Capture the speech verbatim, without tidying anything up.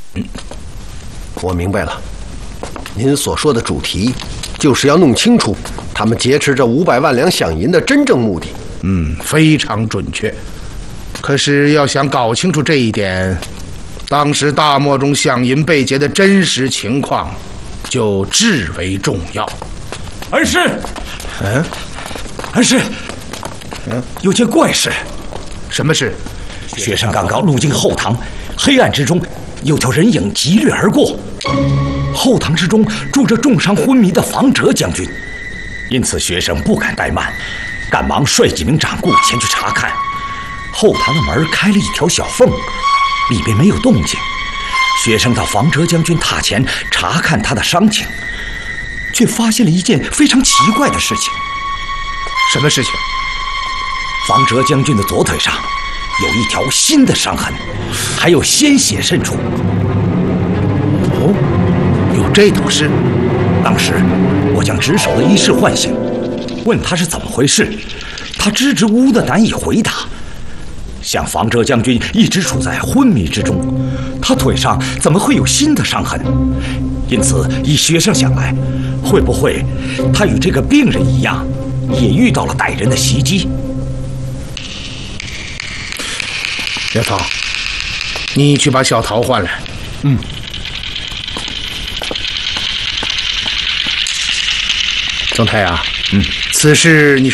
嗯，我明白了，您所说的主题，就是要弄清楚他们劫持这五百万两饷银的真正目的。 嗯，非常准确。可是要想搞清楚这一点，当时大漠中饷银被劫的真实情况，就至为重要。 恩师， 嗯， 恩师， 嗯， 有件怪事。 什么事？ 学生刚刚路经后堂，黑暗之中有条人影疾掠而过。后堂之中住着重伤昏迷的房哲将军，因此学生不敢怠慢，赶忙率几名掌故前去查看。后堂的门开了一条小缝，里边没有动静。学生到房哲将军榻前查看他的伤情，却发现了一件非常奇怪的事情。 什么事情？ 房哲将军的左腿上有一条新的伤痕，还有鲜血渗出。 哦，有这种事？ 当时我将值守的医师唤醒，问他是怎么回事，他支支吾吾的难以回答。想房哲将军一直处在昏迷之中，他腿上怎么会有新的伤痕？因此以学生想来，会不会他与这个病人一样，也遇到了歹人的袭击？ 刘涛，你去把小桃唤来。 嗯。 曾太啊， 嗯， 此事你